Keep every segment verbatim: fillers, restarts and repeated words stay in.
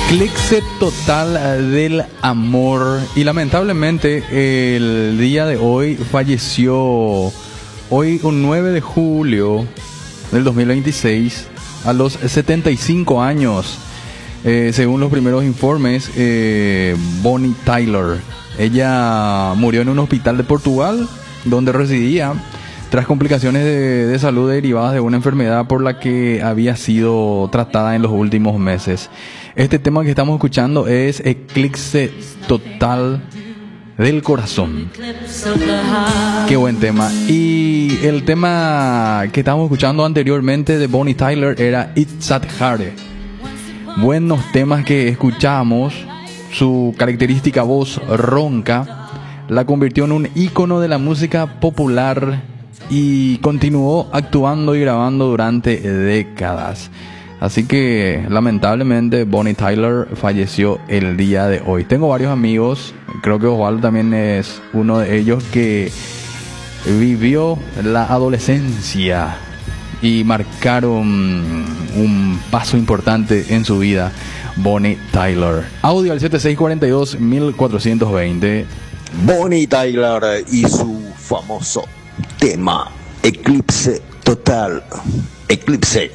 Eclipse total del amor. Y lamentablemente el día de hoy falleció, hoy un nueve de julio del dos mil veintiséis, a los setenta y cinco años. Eh, según los primeros informes, eh, Bonnie Tyler. Ella murió en un hospital de Portugal donde residía tras complicaciones de, de salud derivadas de una enfermedad por la que había sido tratada en los últimos meses. Este tema que estamos escuchando es Eclipse Total del Corazón. Qué buen tema. Y el tema que estábamos escuchando anteriormente de Bonnie Tyler era It's That Hard. Buenos temas que escuchamos. Su característica voz ronca la convirtió en un ícono de la música popular y continuó actuando y grabando durante décadas. Así que lamentablemente Bonnie Tyler falleció el día de hoy. Tengo varios amigos, creo que Osvaldo también es uno de ellos, que vivió la adolescencia y marcaron un paso importante en su vida. Bonnie Tyler. Audio al setenta y seis cuarenta y dos mil cuatrocientos veinte. Bonnie Tyler y su famoso tema Eclipse Total. Eclipse.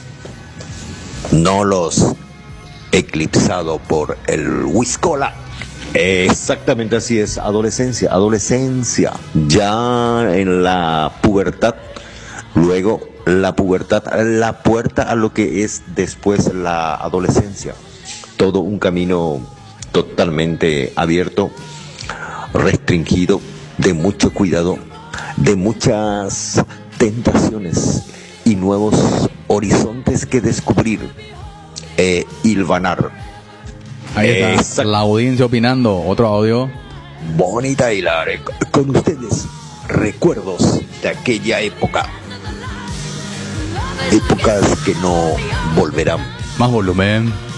No los eclipsado por el Whiskola. Exactamente así es. Adolescencia, adolescencia. Ya en la pubertad. Luego la pubertad, la puerta a lo que es después la adolescencia. Todo un camino totalmente abierto, restringido, de mucho cuidado, de muchas tentaciones y nuevos horizontes que descubrir e hilvanar. Ahí está, Exact- la audiencia opinando. Otro audio. Bonnie Tyler, con ustedes, recuerdos de aquella época. Épocas que no volverán. Más volumen.